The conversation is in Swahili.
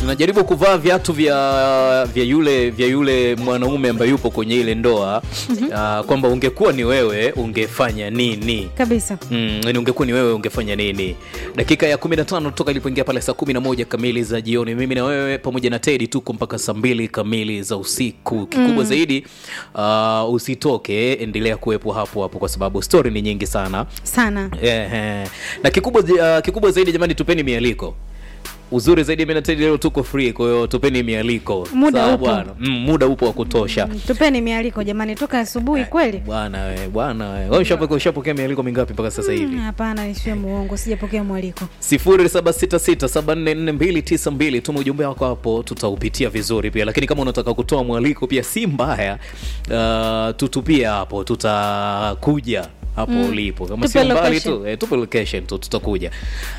Tunajaribu kuvaa viatu vya yule mwanaume ambaye yupo kwenye ile ndoa, kwamba ungekuwa ni wewe ungefanya nini? Kabisa. Yaani ungekuwa ni wewe ungefanya nini? Dakika ya 15 toka ilipoingia pale saa 11 kamili za jioni. Mimi na wewe pamoja na Teddy tuko mpaka saa 2 kamili za usiku. Kikubwa zaidi usitoke, endelea kuwepo hapo kwa sababu story ni nyingi sana. Na kikubwa zaidi jamani, tupeni mialiko. Uzuri zaidi mimi na Teddy leo tuko free, kwa hiyo tupeni mialiko. Muda upo. Bwana. Muda upo wa kutosha. Tupeni mialiko jamani, toka asubuhi kweli. Bwana wewe. Wewe ushapokea mialiko mingapi mpaka sasa hivi? Hapana, nisiwe muongo, sijapokea mwaliko. 0766744292 tuma ujumbe wako hapo, tutaupitia vizuri pia. Lakini kama unataka kutoa mwaliko pia si mbaya, tutupia hapo, tutakuja hapo ulipo. Kama si mbali tu, tupe location tu, tutakuja.